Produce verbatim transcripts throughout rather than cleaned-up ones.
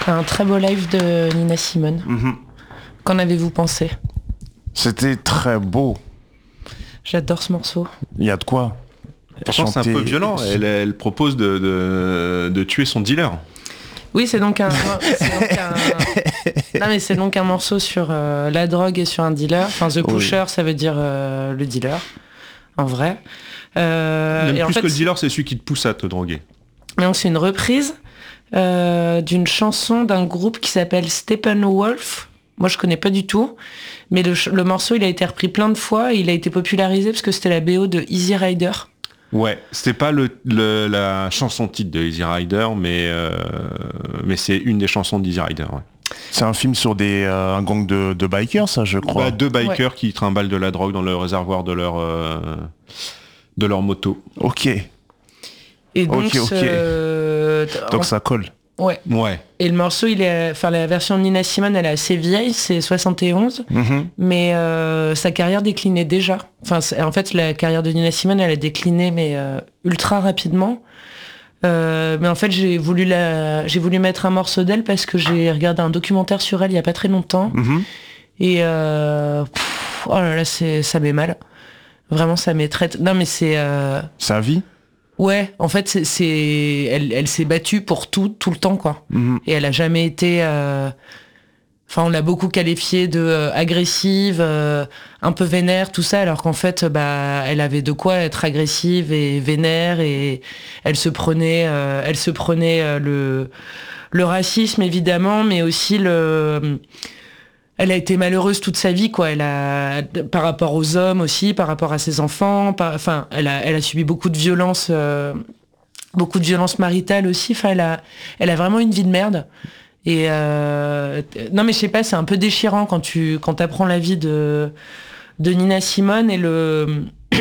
Un très beau live de Nina Simone. Mm-hmm. Qu'en avez-vous pensé ? C'était très beau. J'adore ce morceau. Il y a de quoi. Pourtant, c'est un peu violent. Elle, elle propose de, de, de tuer son dealer. Oui, c'est donc un, c'est donc un... Non, mais c'est donc un morceau sur euh, la drogue et sur un dealer. Enfin, The Pusher, oui. Ça veut dire euh, le dealer, en vrai. Euh, Même et plus en fait, que le dealer, c'est celui qui te pousse à te droguer. Mais donc, c'est une reprise euh, d'une chanson d'un groupe qui s'appelle Steppenwolf. Moi, je connais pas du tout. Mais le, le morceau, il a été repris plein de fois. Et il a été popularisé parce que c'était la B O de Easy Rider. Ouais, c'était pas le, le, la chanson titre de Easy Rider, mais, euh, mais c'est une des chansons d'Easy Rider. Ouais. C'est un film sur des, euh, un gang de, de bikers, ça, je crois. Bah, deux bikers ouais. qui trimballent de la drogue dans le réservoir de leur, euh, de leur moto. Ok. Et donc, ok, ok. Euh, donc ça colle. Ouais. Ouais. Et le morceau, il est, enfin la version de Nina Simone, elle est assez vieille, c'est soixante et onze, mm-hmm. mais euh, sa carrière déclinait déjà. Enfin, en fait, la carrière de Nina Simone, elle a décliné, mais euh, ultra rapidement. Euh, mais en fait, j'ai voulu la, j'ai voulu mettre un morceau d'elle parce que j'ai regardé un documentaire sur elle il y a pas très longtemps, mm-hmm. et euh, pff, oh là là, c'est, ça m'est mal. Vraiment, ça m'est très. Non, mais c'est. Euh... Sa vie. Ouais, en fait, c'est, c'est... Elle, elle s'est battue pour tout, tout le temps, quoi. Mmh. Et elle a jamais été... Euh... Enfin, on l'a beaucoup qualifiée de euh, agressive, euh, un peu vénère, tout ça, alors qu'en fait, bah, elle avait de quoi être agressive et vénère, et elle se prenait, euh, elle se prenait euh, le, le racisme, évidemment, mais aussi le... Elle a été malheureuse toute sa vie, quoi. Elle a, par rapport aux hommes aussi, par rapport à ses enfants. Par, enfin, elle a, elle a subi beaucoup de violences, euh, beaucoup de violences maritales aussi. Enfin, elle a, elle a vraiment une vie de merde. Et euh, non, mais je sais pas, c'est un peu déchirant quand tu, quand t'apprends la vie de, de Nina Simone et le,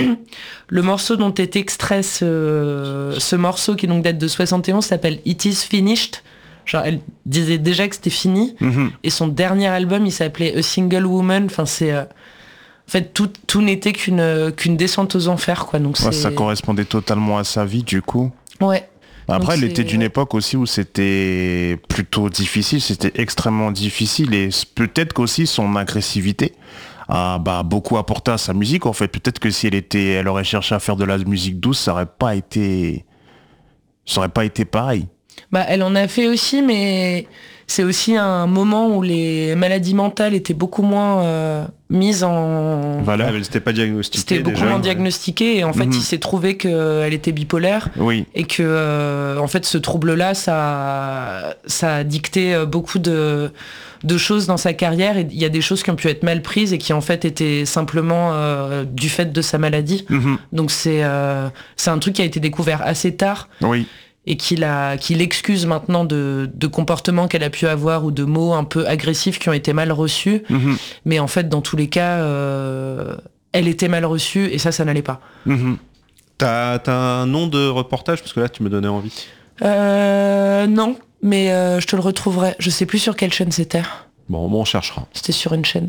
le morceau dont est extrait ce, ce morceau qui donc date de soixante et onze s'appelle It Is Finished. Genre, elle disait déjà que c'était fini. Mm-hmm. Et son dernier album, il s'appelait A Single Woman. Enfin, c'est... Euh, en fait, tout, tout n'était qu'une, qu'une descente aux enfers, quoi. Donc, ouais, c'est... Ça correspondait totalement à sa vie, du coup. Ouais. Après, donc elle était d'une époque aussi où c'était plutôt difficile. C'était extrêmement difficile. Et peut-être qu'aussi son agressivité a bah, beaucoup apporté à sa musique. En fait, peut-être que si elle était, elle aurait cherché à faire de la musique douce, ça aurait pas été... Ça aurait pas été pareil. Bah, elle en a fait aussi, mais c'est aussi un moment où les maladies mentales étaient beaucoup moins euh, mises en... Voilà, elle n'était pas diagnostiquée. C'était beaucoup déjà, moins ouais. diagnostiqué, et en fait, mm-hmm. il s'est trouvé qu'elle était bipolaire, oui. et que, euh, en fait, ce trouble-là, ça, ça a dicté beaucoup de, de choses dans sa carrière, et il y a des choses qui ont pu être mal prises, et qui, en fait, étaient simplement euh, du fait de sa maladie. Mm-hmm. Donc, c'est, euh, c'est un truc qui a été découvert assez tard. Oui. Et qu'il a, qu'il excuse maintenant de, de comportements qu'elle a pu avoir ou de mots un peu agressifs qui ont été mal reçus. Mmh. Mais en fait, dans tous les cas, euh, elle était mal reçue et ça, ça n'allait pas. Mmh. T'as, t'as un nom de reportage ? Parce que là, tu me donnais envie. Euh, non, mais euh, je te le retrouverai. Je sais plus sur quelle chaîne c'était. Bon, bon on cherchera. C'était sur une chaîne.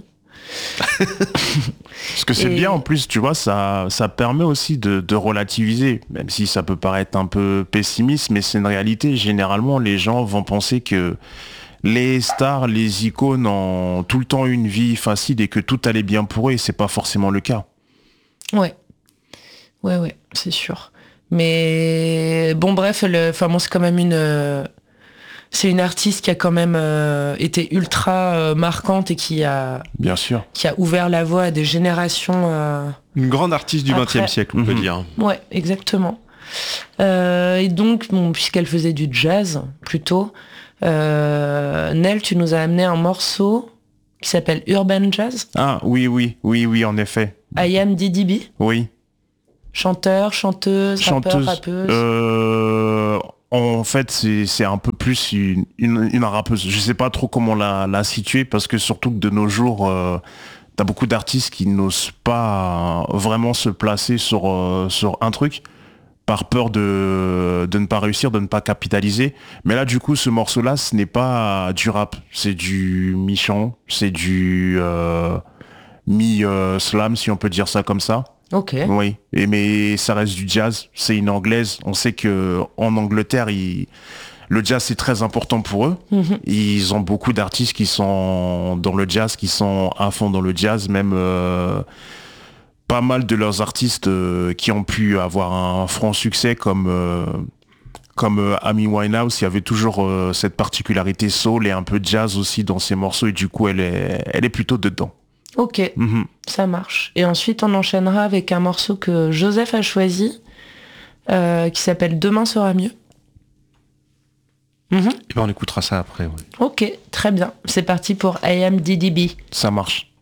Parce que c'est et... bien en plus, tu vois, ça, ça permet aussi de, de relativiser, même si ça peut paraître un peu pessimiste, mais c'est une réalité. Généralement, les gens vont penser que les stars, les icônes ont tout le temps une vie facile et que tout allait bien pour eux, et c'est pas forcément le cas. Ouais, ouais, ouais, c'est sûr. Mais bon, bref, le... enfin, bon, c'est quand même une... C'est une artiste qui a quand même euh, été ultra euh, marquante et qui a, bien sûr, qui a ouvert la voie à des générations. Euh, une grande artiste du vingtième siècle, on mm-hmm. peut dire. Ouais, exactement. Euh, et donc, bon, puisqu'elle faisait du jazz plutôt, euh, Nel, tu nous as amené un morceau qui s'appelle Urban Jazz. Ah oui, oui, oui, oui, en effet. I Am D D B. Oui. Chanteur, chanteuse, chanteuse, rappeur, rappeuse. Euh... En fait, c'est, c'est un peu plus une, une, une rappeuse. Je sais pas trop comment la, la situer parce que surtout que de nos jours, euh, t'as beaucoup d'artistes qui n'osent pas vraiment se placer sur, euh, sur un truc par peur de, de ne pas réussir, de ne pas capitaliser. Mais là, du coup, ce morceau-là, ce n'est pas du rap. C'est du mi-chant, c'est du euh, mi-slam, si on peut dire ça comme ça. Ok. Oui, et mais ça reste du jazz, c'est une anglaise. On sait que en Angleterre, ils, le jazz c'est très important pour eux. Mm-hmm. Ils ont beaucoup d'artistes qui sont dans le jazz, qui sont à fond dans le jazz, même euh, pas mal de leurs artistes euh, qui ont pu avoir un franc succès comme euh, comme euh, Amy Winehouse. Il y avait toujours euh, cette particularité soul et un peu jazz aussi dans ses morceaux et du coup elle est elle est plutôt dedans. Ok, mm-hmm. Ça marche. Et ensuite on enchaînera avec un morceau que Joseph a choisi euh, qui s'appelle Demain sera mieux. Mm-hmm. Et ben on écoutera ça après. Ouais. Ok, très bien. C'est parti pour I Am D D B. Ça marche.